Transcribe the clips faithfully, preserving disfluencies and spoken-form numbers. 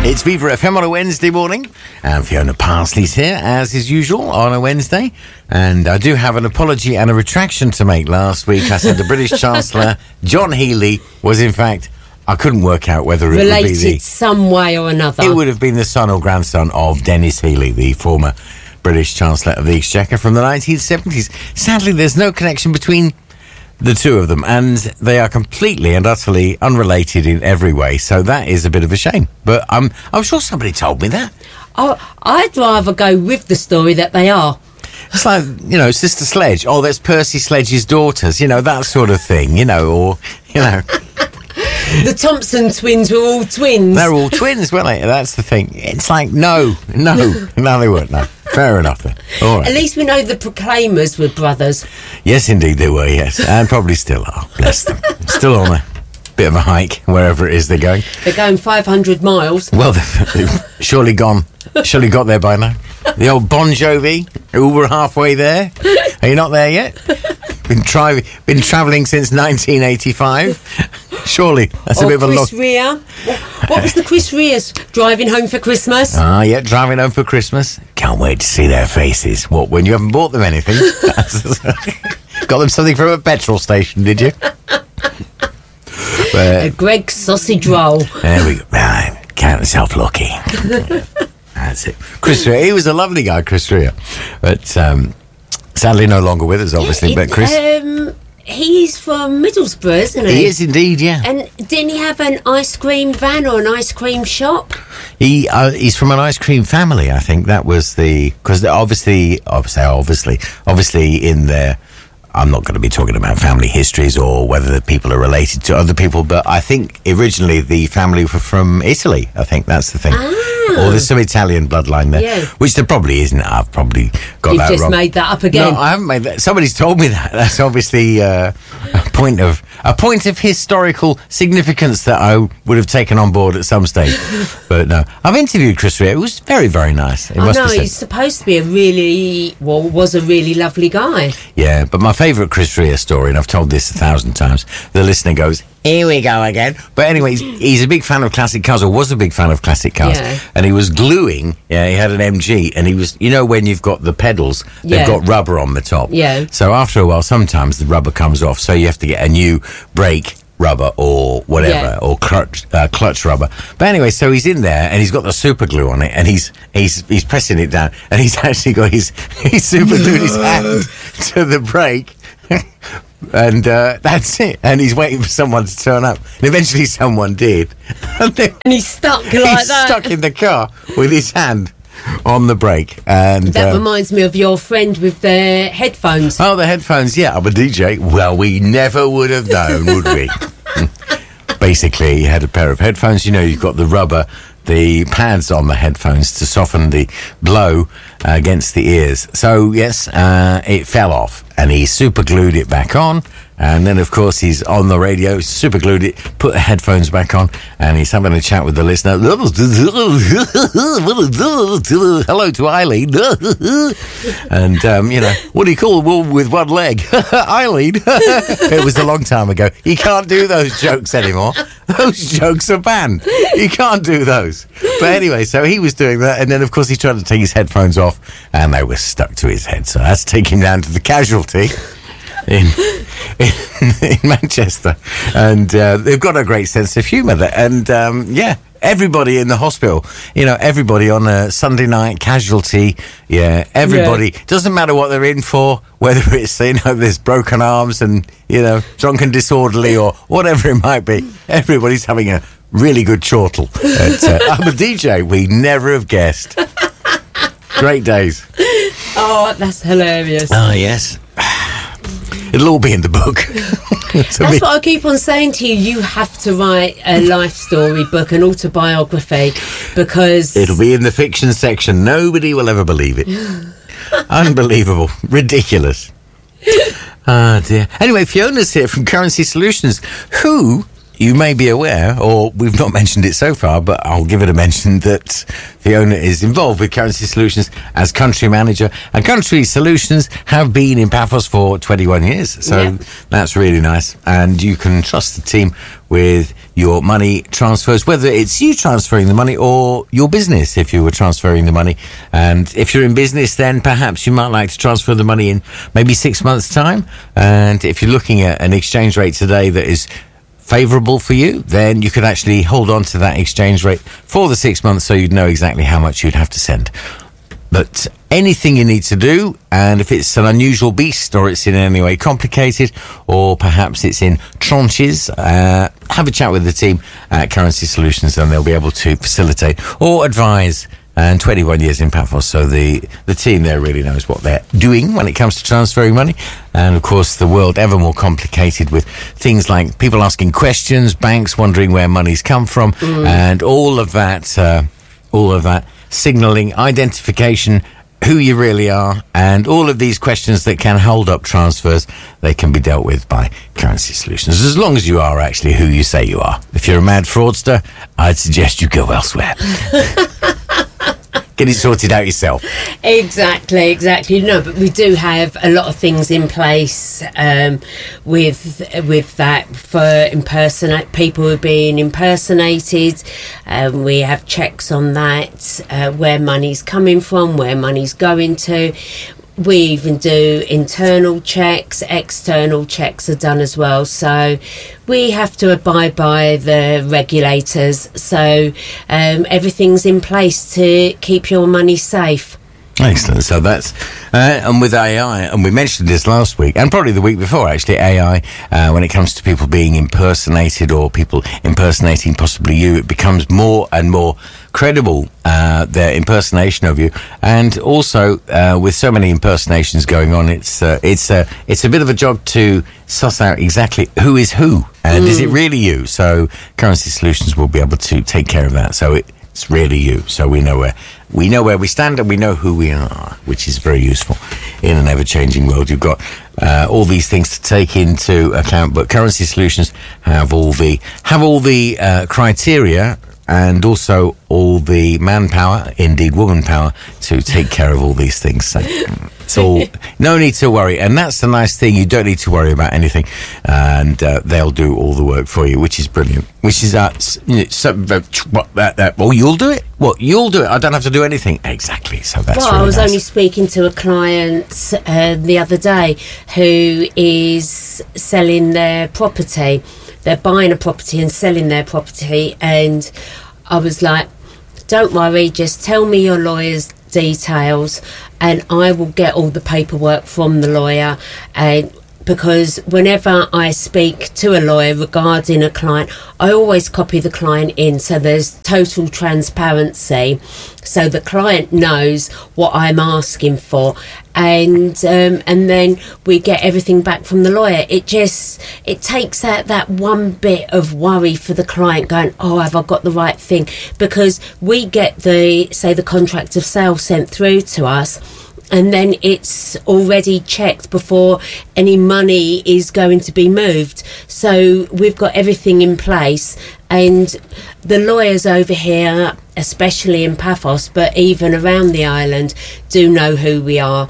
It's Viva F M on a Wednesday morning, and Fiona Parsley's here, as is usual, on a Wednesday. And I do have an apology and a retraction to make. Last week I said the British Chancellor, John Healey, was in fact, I couldn't work out whether it related would be the... some way or another. It would have been the son or grandson of Dennis Healey, the former British Chancellor of the Exchequer from the nineteen seventies. Sadly, there's no connection between the two of them, and they are completely and utterly unrelated in every way, so that is a bit of a shame. But I'm, I'm sure somebody told me that. Oh, I'd rather go with the story that they are. It's like, you know, Sister Sledge. Oh, that's Percy Sledge's daughters, you know, that sort of thing, you know, or, you know... The Thompson twins were all twins. They're all twins, weren't they? That's the thing. It's like, no, no, no, they weren't, no. Fair enough then. All right. At least we know the Proclaimers were brothers. Yes, indeed they were, yes. And probably still are. Bless them. Still on a bit of a hike, wherever it is they're going. They're going five hundred miles. Well, they've, they've surely gone, surely got there by now. The old Bon Jovi, who were halfway there. Are you not there yet? Been, tri- been travelling since nineteen eighty-five. Surely. That's or a bit of a Chris long... Rea. What, what was the Chris Rea's driving home for Christmas? Ah, yeah, driving home for Christmas. Can't wait to see their faces. What, when you haven't bought them anything? Got them something from a petrol station, did you? But, a Greg sausage roll. There we go. Right, count yourself lucky. That's it. Chris Rea, he was a lovely guy, Chris Rea. But um, sadly no longer with us, obviously. It, but Chris... Um, he's from Middlesbrough, isn't he? He is indeed, yeah. And didn't he have an ice cream van or an ice cream shop? He uh, he's from an ice cream family, I think. That was the... Because obviously, obviously, obviously, obviously in their... I'm not going to be talking about family histories or whether the people are related to other people, but I think originally the family were from Italy. I think that's the thing. Ah. Or there's some Italian bloodline there, Yeah. which there probably isn't. I've probably got You've that just wrong. made that up again. No, I haven't made that. Somebody's told me that. That's obviously uh, a point of a point of historical significance that I would have taken on board at some stage. But no, I've interviewed Chris Rea. It was very, very nice. It I must know, be said. he's supposed to be a really, well, was a really lovely guy. Yeah, but my favourite Chris Rea story, and I've told this a thousand times, the listener goes, here we go again. But anyway, he's, he's a big fan of classic cars, or was a big fan of classic cars. Yeah. And he was gluing, yeah, he had an M G, and he was, you know, when you've got the pedals, they've Yeah. got rubber on the top. Yeah. So after a while, sometimes the rubber comes off, so you have to get a new brake rubber or whatever, Yeah. or clutch uh, clutch rubber. But anyway, so he's in there and he's got the super glue on it, and he's he's he's pressing it down, and he's actually got his he's super glued his hand to the brake. And uh, that's it. And he's waiting for someone to turn up. And eventually someone did. And then And he's stuck like he's that. stuck in the car with his hand on the brake. And That uh, reminds me of your friend with the headphones. oh, the headphones. Yeah, I'm a D J. Well, we never would have known, would we? Basically, he had a pair of headphones. You know, you've got the rubber, the pads on the headphones to soften the blow uh, against the ears. So, yes, uh, it fell off, and he super glued it back on. And then, of course, he's on the radio, super glued it, put the headphones back on, and he's having a chat with the listener. Hello to Eileen. And, um, you know, what do you call a woman with one leg? Eileen. It was a long time ago. You can't do those jokes anymore. Those jokes are banned. You can't do those. But anyway, so he was doing that, and then, of course, he tried to take his headphones off, and they were stuck to his head. So that's taking him down to the casualty. In, in in Manchester, and uh, they've got a great sense of humour. And um, yeah, everybody in the hospital, you know, everybody on a Sunday night casualty. Yeah, everybody. Yeah. Doesn't matter what they're in for, whether it's, you know, there's broken arms and, you know, drunk and disorderly or whatever it might be. Everybody's having a really good chortle. But, uh, I'm a D J. We never have guessed. Great days. Oh, that's hilarious. Oh yes. It'll all be in the book. That's what I keep on saying to you. You have to write a life story book, an autobiography, because... It'll be in the fiction section. Nobody will ever believe it. Unbelievable. Ridiculous. Ah, dear. Anyway, Fiona's here from Currency Solutions, who you may be aware, or we've not mentioned it so far, but I'll give it a mention, that Fiona is involved with Currency Solutions as country manager. And Currency Solutions have been in Paphos for twenty-one years. So yeah. That's really nice. And you can trust the team with your money transfers, whether it's you transferring the money or your business if you were transferring the money. And if you're in business, then perhaps you might like to transfer the money in maybe six months' time. And if you're looking at an exchange rate today that is favourable for you, then you could actually hold on to that exchange rate for the six months so you'd know exactly how much you'd have to send. But anything you need to do, and if it's an unusual beast or it's in any way complicated, or perhaps it's in tranches, uh, have a chat with the team at Currency Solutions and they'll be able to facilitate or advise. And twenty-one years in Paphos, so the, the team there really knows what they're doing when it comes to transferring money. And, of course, the world ever more complicated with things like people asking questions, banks wondering where money's come from, mm. and all of that, uh, all of that signalling, identification, who you really are, and all of these questions that can hold up transfers, they can be dealt with by Currency Solutions, as long as you are actually who you say you are. If you're a mad fraudster, I'd suggest you go elsewhere. Get it sorted out yourself. Exactly, exactly. No, but we do have a lot of things in place um, with with that for impersonate people who are being impersonated. Um, we have checks on that, uh, where money's coming from, where money's going to. We even do internal checks, external checks are done as well. So we have to abide by the regulators. So um, everything's in place to keep your money safe. Excellent. So that's, uh, and with A I, and we mentioned this last week, and probably the week before actually, A I, uh, when it comes to people being impersonated or people impersonating possibly you, it becomes more and more credible, uh, their impersonation of you. And also, uh, with so many impersonations going on, it's, uh, it's, uh, it's a bit of a job to suss out exactly who is who, and mm. is it really you? So Currency Solutions will be able to take care of that. So it, it's really you. So we know where we know where we stand and we know who we are, which is very useful in an ever-changing world. You've got uh, all these things to take into account, but Currency Solutions have all the have all the uh, criteria and also all the manpower, indeed woman power, to take care of all these things. So it's all, no need to worry. And that's the nice thing. You don't need to worry about anything. And uh, they'll do all the work for you, which is brilliant. Which is, uh, you know, so, uh, what, uh, uh, well, you'll do it? What, you'll do it? I don't have to do anything. Exactly. So that's well, really I was nice. only speaking to a client uh, the other day who is selling their property. They're buying a property and selling their property, and I was like, don't worry, just tell me your lawyer's details and I will get all the paperwork from the lawyer. And because whenever I speak to a lawyer regarding a client, I always copy the client in, so there's total transparency, so the client knows what I'm asking for, and um, and then we get everything back from the lawyer. It just it takes out that one bit of worry for the client, going, oh, have I got the right thing? Because we get the say the contract of sale sent through to us, and then it's already checked before any money is going to be moved. So we've got everything in place, and the lawyers over here, especially in Paphos, but even around the island, do know who we are.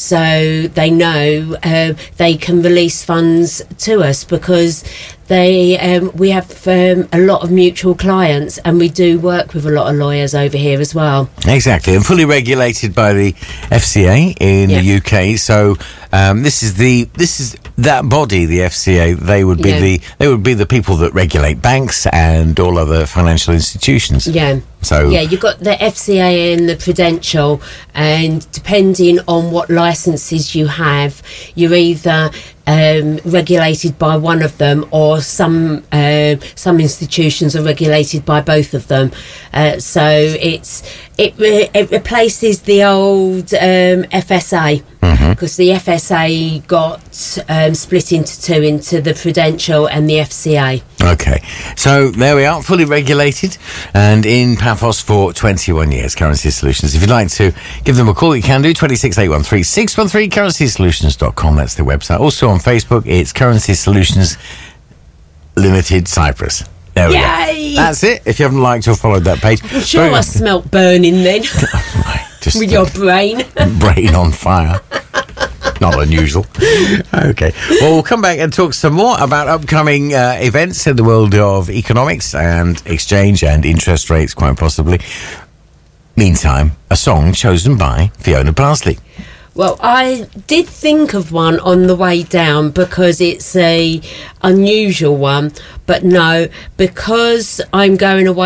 So they know uh, they can release funds to us because they um, we have um, a lot of mutual clients, and we do work with a lot of lawyers over here as well. Exactly, and fully regulated by the F C A in yeah. the U K. So um, this is the this is that body, the F C A. They would be yeah. the they would be the people that regulate banks and all other financial institutions. Yeah. So yeah, you've got the F C A and the Prudential, and depending on what licences you have, you're either um, regulated by one of them, or some uh, some institutions are regulated by both of them. Uh, so it's it re- it replaces the old um, F S A. Because mm-hmm. the F S A got um, split into two, into the Prudential and the F C A. Okay, so there we are, fully regulated and in Paphos for twenty-one years, Currency Solutions. If you'd like to give them a call, you can do, twenty-six eight one three six one three, currency solutions dot com, that's the website. Also on Facebook, it's Currency Solutions Limited Cyprus. There we Yay! go. That's it. If you haven't liked or followed that page. I'm sure Very- I smelt burning then Just with your brain. brain on fire. Not unusual. Okay. Well, we'll come back and talk some more about upcoming uh, events in the world of economics and exchange and interest rates, quite possibly. Meantime, a song chosen by Fiona Parsley. Well, I did think of one on the way down because it's a unusual one, but no, because I'm going away